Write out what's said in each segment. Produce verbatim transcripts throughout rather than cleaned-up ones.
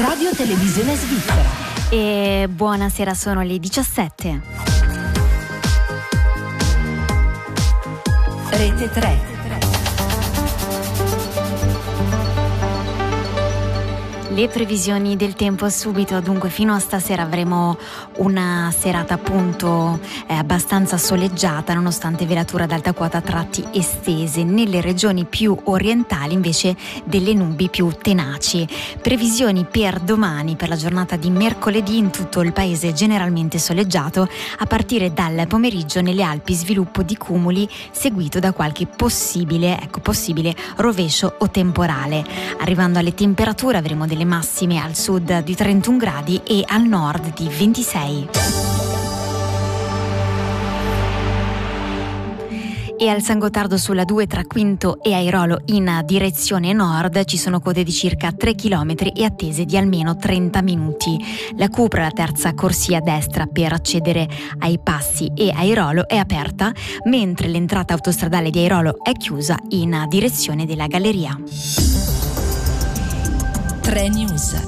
Radio Televisione Svizzera. E buonasera, sono le diciassette. Rete tre. Le previsioni del tempo subito, dunque fino a stasera avremo una serata appunto eh, abbastanza soleggiata nonostante velature ad alta quota a tratti estese. Nelle regioni più orientali invece delle nubi più tenaci. Previsioni per domani, per la giornata di mercoledì, in tutto il paese generalmente soleggiato, a partire dal pomeriggio nelle Alpi sviluppo di cumuli seguito da qualche possibile, ecco, possibile rovescio o temporale. Arrivando alle temperature avremo delle massime al sud di trentuno gradi e al nord di ventisei. E al San Gottardo sulla due tra Quinto e Airolo in direzione nord ci sono code di circa tre chilometri e attese di almeno trenta minuti. La Cupra, la terza corsia a destra per accedere ai Passi e Airolo, è aperta, mentre l'entrata autostradale di Airolo è chiusa in direzione della Galleria. tre News.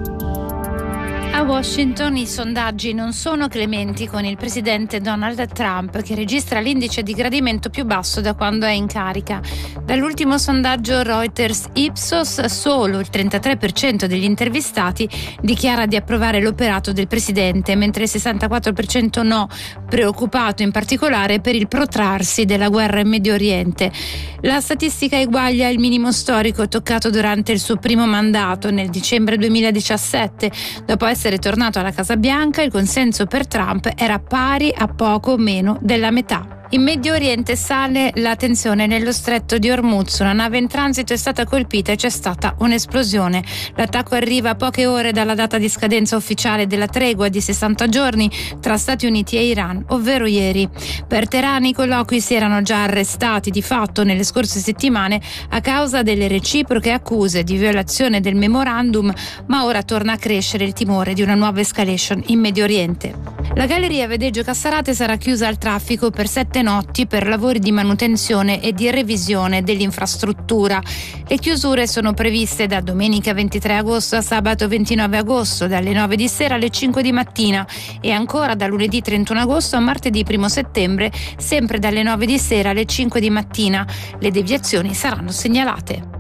A Washington i sondaggi non sono clementi con il presidente Donald Trump, che registra l'indice di gradimento più basso da quando è in carica. Dall'ultimo sondaggio Reuters Ipsos, solo il trentatré per cento degli intervistati dichiara di approvare l'operato del presidente, mentre il sessantaquattro per cento no, preoccupato in particolare per il protrarsi della guerra in Medio Oriente. La statistica eguaglia il minimo storico toccato durante il suo primo mandato nel dicembre duemiladiciassette. Dopo essere tornato alla Casa Bianca, il consenso per Trump era pari a poco meno della metà. In Medio Oriente sale la tensione nello stretto di Hormuz. Una nave in transito è stata colpita e c'è stata un'esplosione. L'attacco arriva a poche ore dalla data di scadenza ufficiale della tregua di sessanta giorni tra Stati Uniti e Iran, ovvero ieri. Per Teheran i colloqui si erano già arrestati di fatto nelle scorse settimane a causa delle reciproche accuse di violazione del memorandum, ma ora torna a crescere il timore di una nuova escalation in Medio Oriente. La galleria Vedeggio Cassarate sarà chiusa al traffico per sette notti per lavori di manutenzione e di revisione dell'infrastruttura. Le chiusure sono previste da domenica ventitré agosto a sabato ventinove agosto, dalle nove di sera alle cinque di mattina, e ancora da lunedì trentuno agosto a martedì primo settembre, sempre dalle nove di sera alle cinque di mattina. Le deviazioni saranno segnalate.